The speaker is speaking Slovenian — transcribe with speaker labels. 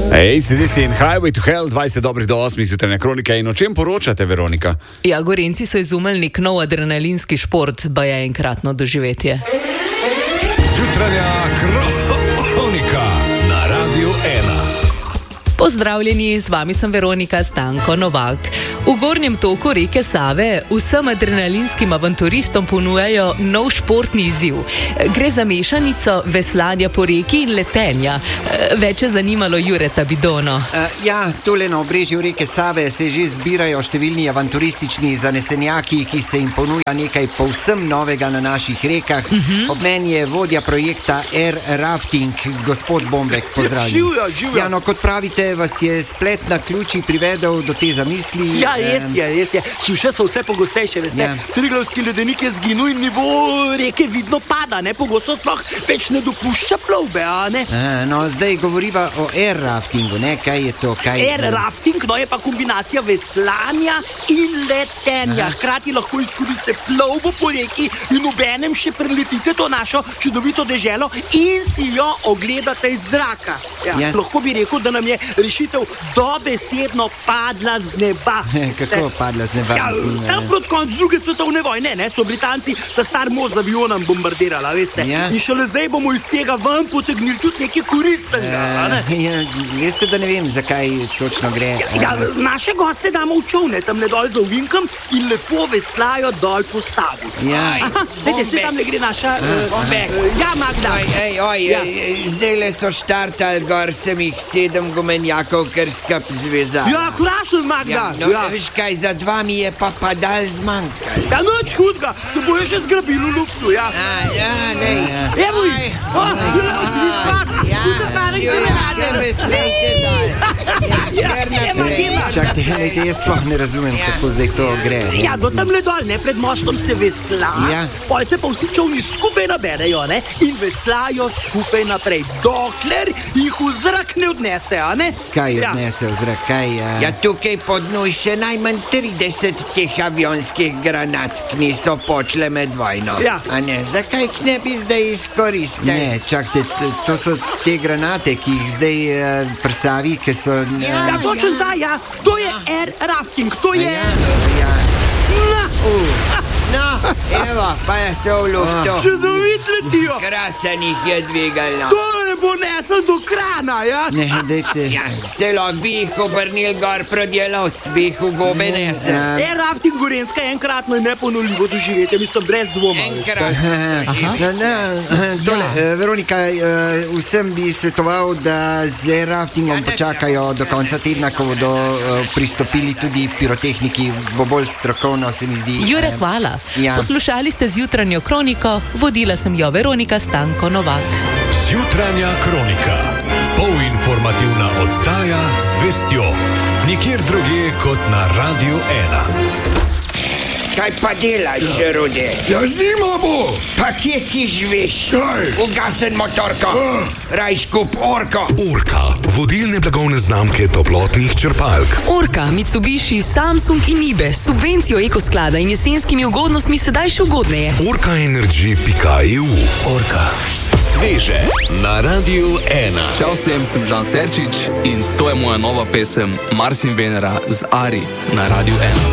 Speaker 1: ACDC in Highway to Hell, 20 dobrih do 8 jutranja kronika. In o čem poročate, Veronika?
Speaker 2: Ja, Gorenci so izumili nek nov adrenalinski šport, baje enkratno doživetje.
Speaker 3: Jutranja kronika na Radiu 1.
Speaker 2: Pozdravljeni, z vami sem Veronika Stanko Novak. V gornjem toku reke Save vsem adrenalinskim avanturistom ponujajo nov športni izziv. Gre za mešanico veslanja po reki in letenja. Več je zanimalo Jureta Bidono.
Speaker 4: Tole na obrežju reke Save se že zbirajo številni avanturistični zanesenjaki, ki se jim ponuja nekaj povsem novega na naših rekah. Ob meni je vodja projekta Air Rafting, gospod Bombek, pozdravljen.
Speaker 5: Živjo.
Speaker 4: Kot pravite, vas je splet na ključi privedel do te zamisli.
Speaker 5: Res je. Suše so vse pogostejše, veste. Triglavski ledenik je zginil in nivo reke vidno pada, ne? Pogosto sploh več ne dopušča plovbe, a ne?
Speaker 4: Zdaj govoriva o air raftingu, ne? Kaj je to?
Speaker 5: Air rafting, je pa kombinacija veslanja in letenja. Hkrati lahko izkoristite plovbo po reki in obenem še preletite to našo čudovito deželo in si jo ogledate iz zraka. Lahko bi rekel, da nam je rešitev dobesedno padla z neba.
Speaker 4: Kako padla z neba?
Speaker 5: Tam proti koncu druge svetovne vojne, ne? So Britanci ta star most z avionom bombardirala, veste. In šele zdaj bomo iz tega ven potegnili tudi nekaj koristnega, ne?
Speaker 4: Veste, da ne vem, zakaj točno gre.
Speaker 5: Naše goste damo v čovne, tamle dol za ovinkom in lepo veslajo dol po Savi. Vete, se tamle gre naša... Magda.
Speaker 4: Zdajle so štartali gor, sem jih 7 gumenjakov, ker skap zveza.
Speaker 5: Krasno, Magda.
Speaker 4: Veš kaj, za 2 mi je pa padal zmanjkal.
Speaker 5: Noč hudga, se bojo še zgrabili v luftu, Evo jih!
Speaker 4: Čakajte, jaz sploh ne razumem, kako zdaj to gre.
Speaker 5: Do tamle dol, ne, pred mostom se vesla, pol se pa vsi čovni skupaj naberejo, ne, in veslajo skupaj naprej, dokler jih v zrak ne odnese, a ne?
Speaker 4: Kaj odnese v zrak, kaj? Tukaj pod dnu še najmanj 30 teh avionskih granat, ki niso počle med vojno. A ne, zakaj ne bi zdaj izkoristili? Ne, čakajte, to so te granate, ki jih zdaj prsavi, ki so...
Speaker 5: Točno ta, to je air rafting, to je...
Speaker 4: Evo, pa je se v luftu.
Speaker 5: Čudovit letijo.
Speaker 4: Krasen jih je dvigal.
Speaker 5: To ne bo nesel do krana,
Speaker 4: Ne, dajte. Se lahko bi jih obrnil gor proti jelovc, bi jih v gobe nesel.
Speaker 5: Air rafting Gorenska je enkratno in neponovljivo doživetje, mislim, brez dvoma.
Speaker 4: Veronika, vsem bi svetoval, da z air raftingom počakajo do konca tedna, ko bodo pristopili tudi pirotehniki, bo bolj strokovno, se mi zdi.
Speaker 2: Jure, hvala. Poslušali ste Zjutranjo kroniko, vodila sem jo Veronika Stanko Novak.
Speaker 3: Zjutranja kronika. Polinformativna oddaja z vestjo. Nikjer drugje kot na Radiu 1.
Speaker 4: Kaj pa delaš, Rode?
Speaker 6: Zima bo!
Speaker 4: Pa kje ti živiš? Ugasen motorko. Rajš kup Orko.
Speaker 3: Orka, vodilne blagovne znamke toplotnih črpalk.
Speaker 7: Orka, Mitsubishi, Samsung in Nibe s subvencijo ekosklada in jesenskimi ugodnostmi sedaj še ugodneje.
Speaker 3: Orkaenergy.eu.
Speaker 7: Orka.
Speaker 3: Sveže na Radiu 1.
Speaker 8: Čau vsem, sem Žan Serčič in to je moja nova pesem Mars in Venera z Ari na Radiu 1.